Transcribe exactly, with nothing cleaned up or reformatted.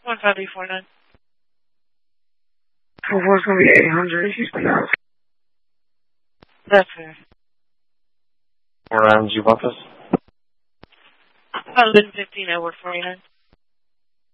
one five eight four nine. four four is going to be eight hundred. That's fair. Around you, office? one fifteen, I work forty-nine.